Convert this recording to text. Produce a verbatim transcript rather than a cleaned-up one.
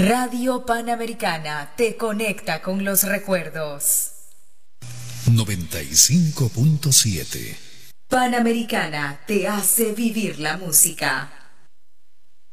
Radio Panamericana te conecta con los recuerdos. noventa y cinco punto siete. Panamericana te hace vivir la música.